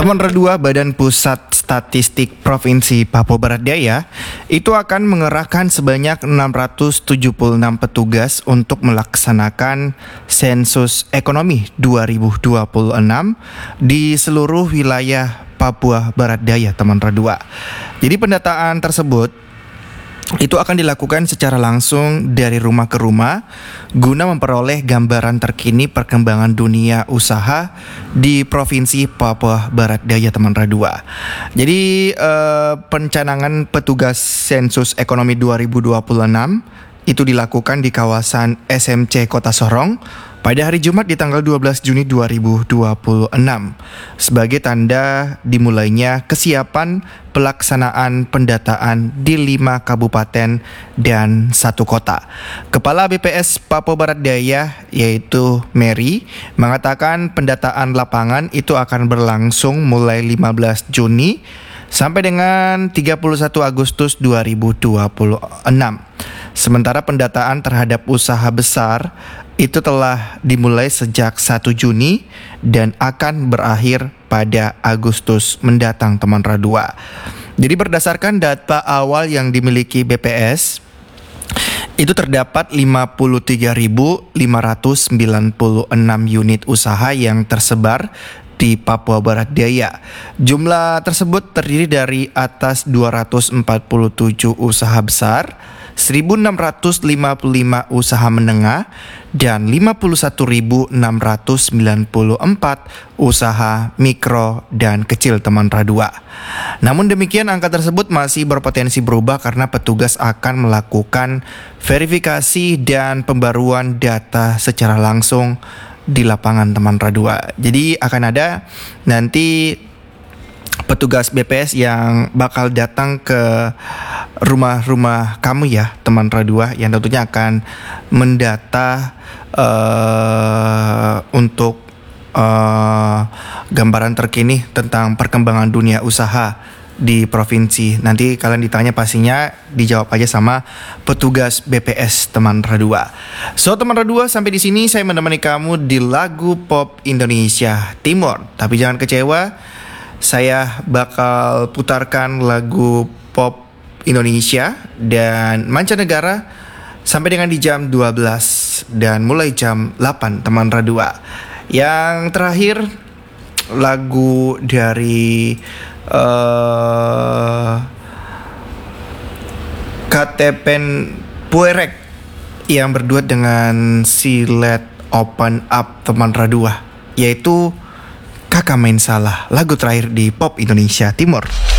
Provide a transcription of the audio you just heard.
Teman Redua Badan Pusat Statistik Provinsi Papua Barat Daya itu akan mengerahkan sebanyak 676 petugas untuk melaksanakan sensus ekonomi 2026 di seluruh wilayah Papua Barat Daya, teman Redua. Jadi pendataan tersebut itu akan dilakukan secara langsung dari rumah ke rumah guna memperoleh gambaran terkini perkembangan dunia usaha di Provinsi Papua Barat Daya, teman Redua. Jadi pencanangan petugas sensus ekonomi 2026 itu dilakukan di kawasan SMC Kota Sorong pada hari Jumat di tanggal 12 Juni 2026 sebagai tanda dimulainya kesiapan pelaksanaan pendataan di 5 kabupaten dan 1 kota. Kepala BPS Papua Barat Daya yaitu Mary mengatakan pendataan lapangan itu akan berlangsung mulai 15 Juni sampai dengan 31 Agustus 2026. Sementara pendataan terhadap usaha besar itu telah dimulai sejak 1 Juni dan akan berakhir pada Agustus mendatang, teman Redua. Jadi berdasarkan data awal yang dimiliki BPS, itu terdapat 53.596 unit usaha yang tersebar di Papua Barat Daya. Jumlah tersebut terdiri dari atas 247 usaha besar, 1.655 usaha menengah, dan 51.694 usaha mikro dan kecil, teman Redua. Namun demikian angka tersebut masih berpotensi berubah karena petugas akan melakukan verifikasi dan pembaruan data secara langsung di lapangan, teman Redua. Jadi akan ada nanti petugas BPS yang bakal datang ke rumah-rumah kamu ya, teman Redua, yang tentunya akan mendata untuk gambaran terkini tentang perkembangan dunia usaha di provinsi. Nanti kalian ditanya pastinya dijawab aja sama petugas BPS, teman Redua. So teman Redua, sampai di sini saya menemani kamu di lagu pop Indonesia Timur. Tapi jangan kecewa, saya bakal putarkan lagu pop Indonesia dan mancanegara sampai dengan di jam 12 dan mulai jam 8, teman Redua. Yang terakhir lagu dari Katepen Puerek yang berduet dengan Silet Open Up, teman Redua, yaitu Kakak Main Salah, lagu terakhir di pop Indonesia Timur.